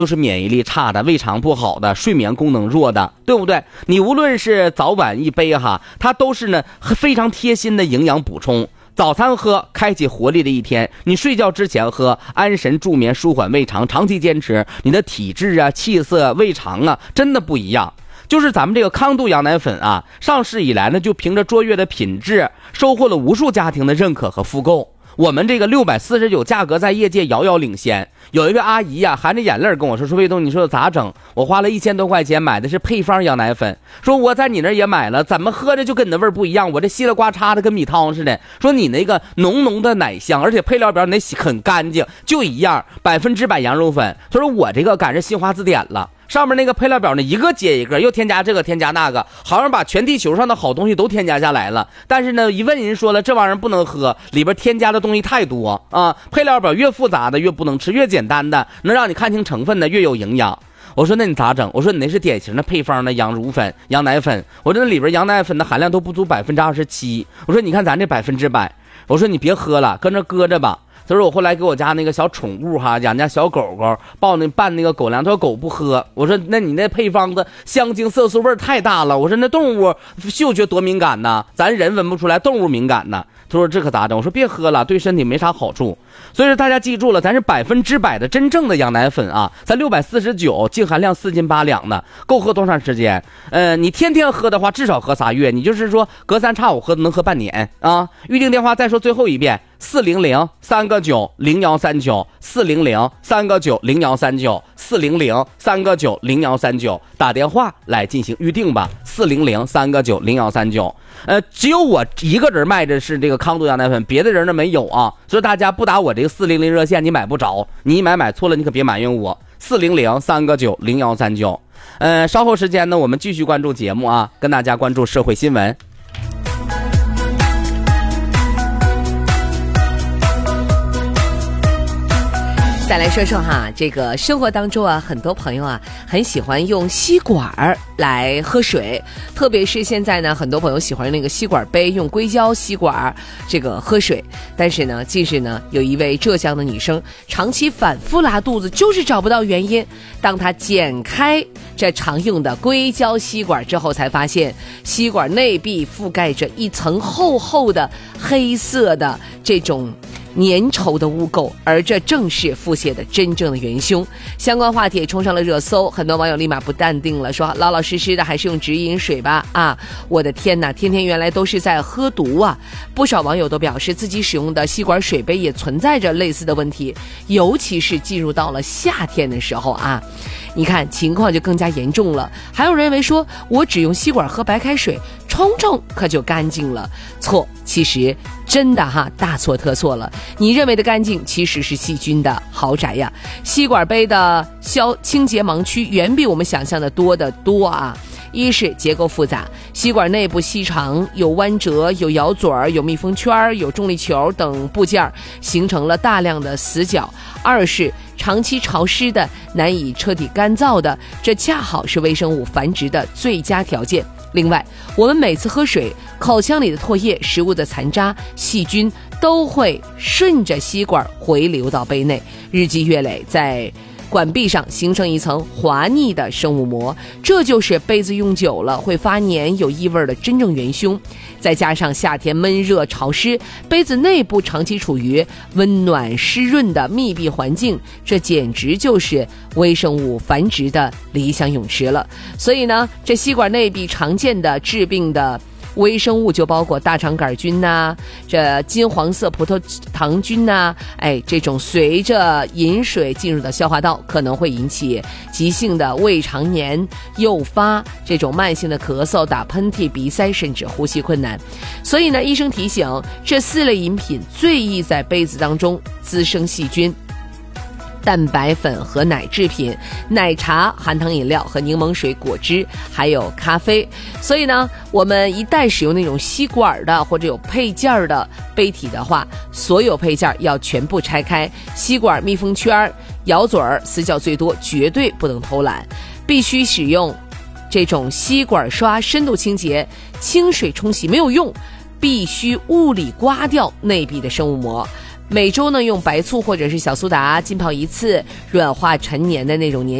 都是免疫力差的、胃肠不好的、睡眠功能弱的，对不对？你无论是早晚一杯哈，它都是呢非常贴心的营养补充。早餐喝，开启活力的一天；你睡觉之前喝，安神助眠，舒缓胃肠。长期坚持，你的体质啊、气色、胃肠啊，真的不一样。就是咱们这个康度羊奶粉啊，上市以来呢，就凭着卓越的品质，收获了无数家庭的认可和复购。我们这个649价格在业界遥遥领先。有一位阿姨呀，含着眼泪跟我说魏东，你说咋整？我花了1000多块钱买的是配方羊奶粉，说我在你那儿也买了，怎么喝着就跟你的味儿不一样？我这稀里呱嚓的跟米汤似的。说你那个浓浓的奶香，而且配料表你得洗很干净，就一样100%羊肉粉。他说我这个赶上新华字典了。上面那个配料表呢，一个接一个，又添加这个添加那个，好像把全地球上的好东西都添加下来了。但是呢，一问人说了，这玩意儿不能喝，里边添加的东西太多啊！配料表越复杂的越不能吃，越简单的能让你看清成分的越有营养。我说那你咋整？我说你那是典型的配方的羊乳粉、羊奶粉。我这里边羊奶粉的含量都不足27%。我说你看咱这100%，我说你别喝了，跟着搁着吧。他说我后来给我家那个小宠物哈，养家小狗狗拌那个狗粮，他说狗不喝。我说那你那配方的香精色素味太大了。我说那动物嗅觉多敏感呢，咱人闻不出来，动物敏感呢。他说这可咋整？我说别喝了，对身体没啥好处。所以说大家记住了，咱是100%的真正的羊奶粉啊，咱649，净含量4斤8两的，够喝多长时间？你天天喝的话，至少喝3月，你就是说隔三差五喝能喝半年啊。预定电话再说最后一遍，400-3个9-0139，400-3个9-0139，400-3个9-0139，打电话来进行预定吧，400-3个9-0139。只有我一个人卖的是这个康度羊奶粉，别的人呢没有啊，所以大家不打我这个400热线，你买不着，你一买错了，你可别埋怨我。400-3个9-0139。稍后时间呢，我们继续关注节目啊，跟大家关注社会新闻。 再来说说哈，这个生活当中啊，很多朋友啊很喜欢用吸管来喝水，特别是现在呢，很多朋友喜欢那个吸管杯，用硅胶吸管这个喝水。但是呢，近日呢，有一位浙江的女生长期反复拉肚子，就是找不到原因。当她剪开这常用的硅胶吸管之后，才发现吸管内壁覆盖着一层厚厚的黑色的这种粘稠的污垢，而这正是腹泻的真正的元凶。相关话题也冲上了热搜，很多网友立马不淡定了，说老老实实的还是用直饮水吧啊！我的天哪，天天原来都是在喝毒啊！不少网友都表示自己使用的吸管水杯也存在着类似的问题，尤其是进入到了夏天的时候啊，你看情况就更加严重了。还有人认为说我只用吸管喝白开水冲冲可就干净了，错，其实真的哈，大错特错了。你认为的干净其实是细菌的豪宅呀。吸管杯的清洁盲区远比我们想象的多得多啊。一是结构复杂，吸管内部细长，有弯折，有咬嘴儿，有密封圈，有重力球等部件，形成了大量的死角。二是长期潮湿的，难以彻底干燥的，这恰好是微生物繁殖的最佳条件。另外，我们每次喝水，口腔里的唾液、食物的残渣、细菌都会顺着吸管回流到杯内，日积月累，在管壁上形成一层滑腻的生物膜，这就是杯子用久了会发黏有异味的真正元凶。再加上夏天闷热潮湿，杯子内部长期处于温暖湿润的密闭环境，这简直就是微生物繁殖的理想泳池了。所以呢，这吸管内壁常见的致病的微生物就包括大肠杆菌呐，这金黄色葡萄糖菌呐，这种随着饮水进入到消化道，可能会引起急性的胃肠炎，诱发这种慢性的咳嗽、打喷嚏、鼻塞，甚至呼吸困难。所以呢，医生提醒，这4类饮品最易在杯子当中滋生细菌。蛋白粉和奶制品、奶茶、含糖饮料和柠檬水、果汁，还有咖啡。所以呢，我们一旦使用那种吸管的或者有配件的杯体的话，所有配件要全部拆开，吸管密封圈、咬嘴死角最多，绝对不能偷懒，必须使用这种吸管刷深度清洁，清水冲洗没有用，必须物理刮掉内壁的生物膜。 每周呢用白醋或者是小苏打浸泡一次，软化陈年的那种粘